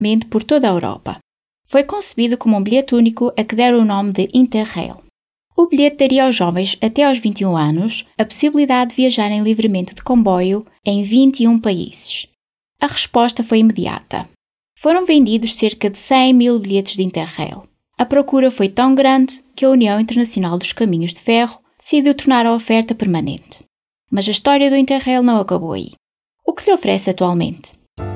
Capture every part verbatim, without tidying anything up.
por toda a Europa. Foi concebido como um bilhete único a que deram o nome de Interrail. O bilhete daria aos jovens até aos vinte e um anos a possibilidade de viajarem livremente de comboio em vinte e um países. A resposta foi imediata. Foram vendidos cerca de cem mil bilhetes de Interrail. A procura foi tão grande que a União Internacional dos Caminhos de Ferro decidiu tornar a oferta permanente. Mas a história do Interrail não acabou aí. O que lhe oferece atualmente?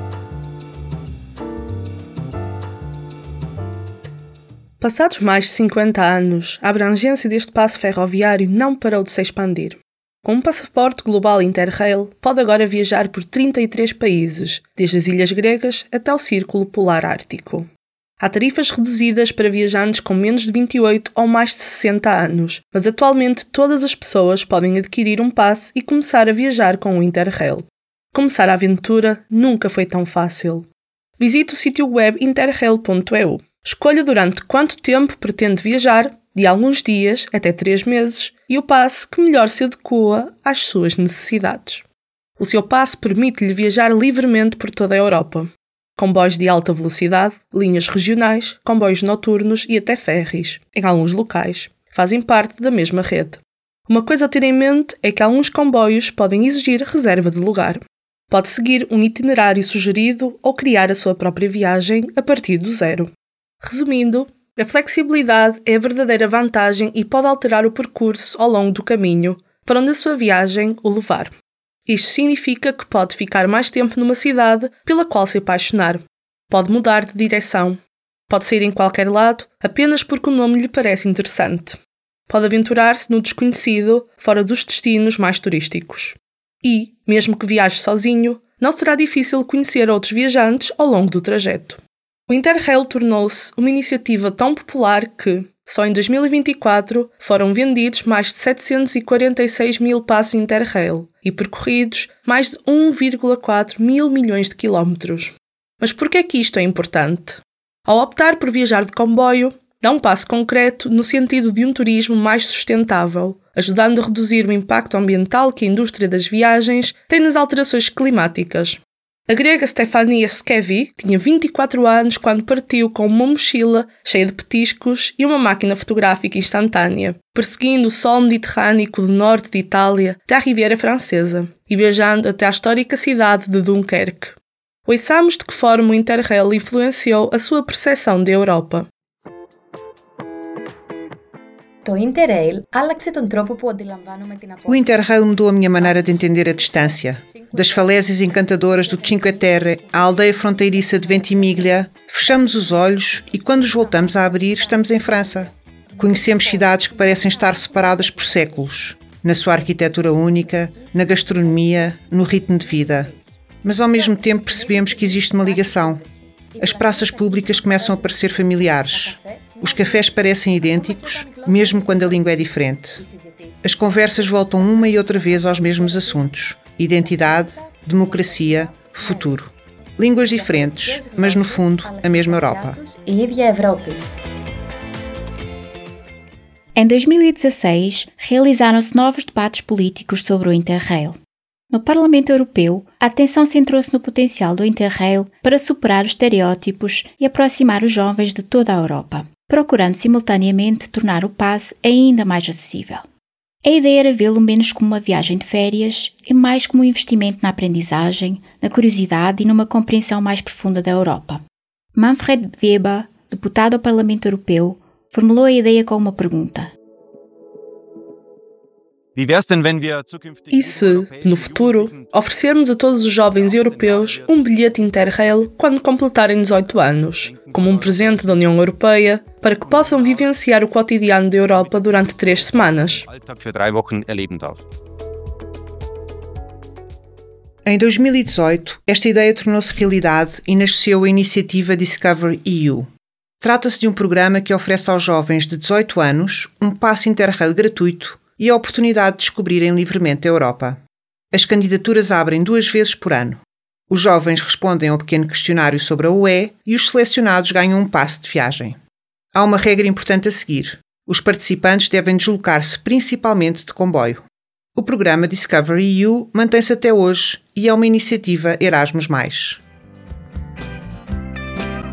Passados mais de cinquenta anos, a abrangência deste passo ferroviário não parou de se expandir. Com um passaporte global Interrail, pode agora viajar por trinta e três países, desde as ilhas gregas até o Círculo Polar Ártico. Há tarifas reduzidas para viajantes com menos de vinte e oito ou mais de sessenta anos, mas atualmente todas as pessoas podem adquirir um passe e começar a viajar com o Interrail. Começar a aventura nunca foi tão fácil. Visite o sítio web interrail ponto e u. Escolha durante quanto tempo pretende viajar, de alguns dias até três meses, e o passe que melhor se adequa às suas necessidades. O seu passe permite-lhe viajar livremente por toda a Europa. Comboios de alta velocidade, linhas regionais, comboios noturnos e até ferries, em alguns locais, fazem parte da mesma rede. Uma coisa a ter em mente é que alguns comboios podem exigir reserva de lugar. Pode seguir um itinerário sugerido ou criar a sua própria viagem a partir do zero. Resumindo, a flexibilidade é a verdadeira vantagem e pode alterar o percurso ao longo do caminho para onde a sua viagem o levar. Isto significa que pode ficar mais tempo numa cidade pela qual se apaixonar. Pode mudar de direção. Pode sair em qualquer lado apenas porque o nome lhe parece interessante. Pode aventurar-se no desconhecido, fora dos destinos mais turísticos. E, mesmo que viaje sozinho, não será difícil conhecer outros viajantes ao longo do trajeto. O Interrail tornou-se uma iniciativa tão popular que, só em dois mil e vinte e quatro, foram vendidos mais de setecentos e quarenta e seis mil passos Interrail e percorridos mais de um vírgula quatro mil milhões de quilómetros. Mas por que é que isto é importante? Ao optar por viajar de comboio, dá um passo concreto no sentido de um turismo mais sustentável, ajudando a reduzir o impacto ambiental que a indústria das viagens tem nas alterações climáticas. A grega Stefania Skevi tinha vinte e quatro anos quando partiu com uma mochila cheia de petiscos e uma máquina fotográfica instantânea, perseguindo o sol mediterrâneo do norte de Itália até à Riviera Francesa e viajando até à histórica cidade de Dunkerque. Ouçamos de que forma o Interrail influenciou a sua percepção da Europa. O Interrail mudou a minha maneira de entender a distância. Das falésias encantadoras do Cinque Terre à aldeia fronteiriça de Ventimiglia, fechamos os olhos e quando os voltamos a abrir estamos em França. Conhecemos cidades que parecem estar separadas por séculos, na sua arquitetura única, na gastronomia, no ritmo de vida. Mas ao mesmo tempo percebemos que existe uma ligação. As praças públicas começam a parecer familiares. Os cafés parecem idênticos, mesmo quando a língua é diferente. As conversas voltam uma e outra vez aos mesmos assuntos: identidade, democracia, futuro. Línguas diferentes, mas no fundo a mesma Europa. Em dois mil e dezasseis, realizaram-se novos debates políticos sobre o Interrail. No Parlamento Europeu, a atenção centrou-se no potencial do Interrail para superar os estereótipos e aproximar os jovens de toda a Europa, procurando simultaneamente tornar o passe ainda mais acessível. A ideia era vê-lo menos como uma viagem de férias e mais como um investimento na aprendizagem, na curiosidade e numa compreensão mais profunda da Europa. Manfred Weber, deputado ao Parlamento Europeu, formulou a ideia com uma pergunta. E se, no futuro, oferecermos a todos os jovens europeus um bilhete Interrail quando completarem dezoito anos, como um presente da União Europeia, para que possam vivenciar o cotidiano da Europa durante três semanas? Em dois mil e dezoito, esta ideia tornou-se realidade e nasceu a iniciativa Discover E U. Trata-se de um programa que oferece aos jovens de dezoito anos um passe Interrail gratuito e a oportunidade de descobrirem livremente a Europa. As candidaturas abrem duas vezes por ano. Os jovens respondem ao pequeno questionário sobre a U E e os selecionados ganham um passe de viagem. Há uma regra importante a seguir. Os participantes devem deslocar-se principalmente de comboio. O programa Discover E U mantém-se até hoje e é uma iniciativa Erasmus mais.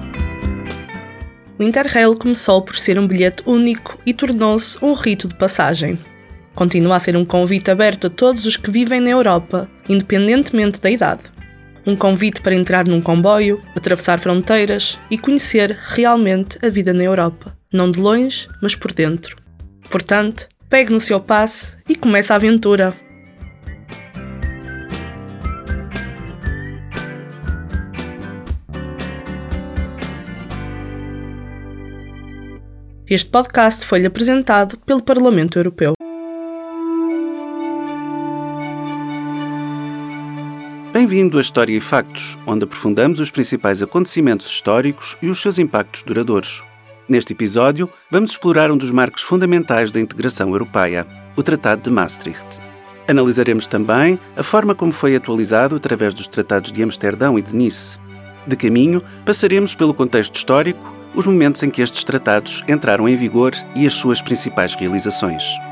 O Interrail começou por ser um bilhete único e tornou-se um rito de passagem. Continua a ser um convite aberto a todos os que vivem na Europa, independentemente da idade. Um convite para entrar num comboio, atravessar fronteiras e conhecer realmente a vida na Europa. Não de longe, mas por dentro. Portanto, pegue no seu passe e comece a aventura. Este podcast foi-lhe apresentado pelo Parlamento Europeu. Bem-vindo a História e Factos, onde aprofundamos os principais acontecimentos históricos e os seus impactos duradouros. Neste episódio, vamos explorar um dos marcos fundamentais da integração europeia, o Tratado de Maastricht. Analisaremos também a forma como foi atualizado através dos Tratados de Amsterdão e de Nice. De caminho, passaremos pelo contexto histórico, os momentos em que estes tratados entraram em vigor e as suas principais realizações.